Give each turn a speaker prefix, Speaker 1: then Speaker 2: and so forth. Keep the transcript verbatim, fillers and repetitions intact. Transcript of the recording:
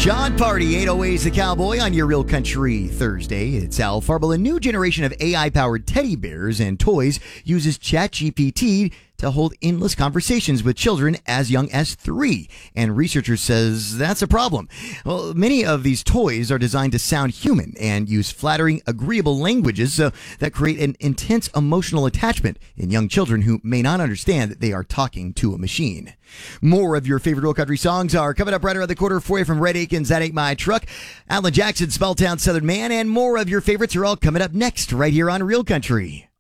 Speaker 1: Sean Party, eight oh eight's The Cowboy on your Real Country Thursday. It's Al Farble. A new generation of A I-powered teddy bears and toys uses ChatGPT to hold endless conversations with children as young as three. And researchers says that's a problem. Well, many of these toys are designed to sound human and use flattering, agreeable languages uh, that create an intense emotional attachment in young children who may not understand that they are talking to a machine. More of your favorite Real Country songs are coming up right around the corner for you from Red Aiken's That Ain't My Truck, Alan Jackson, Small Town Southern Man, and more of your favorites are all coming up next right here on Real Country.